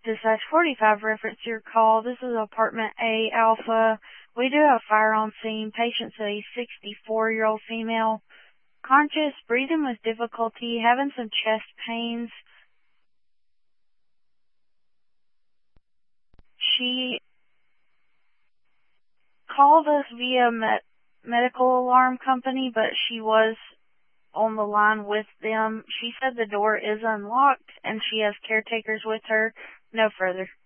Dispatch 45 reference your call. This is apartment A Alpha. We do have fire on scene. Patient's a 64-year-old female. Conscious, breathing with difficulty, having some chest pains. She called us via medical alarm company, but she was on the line with them. She said the door is unlocked and she has caretakers with her. No further.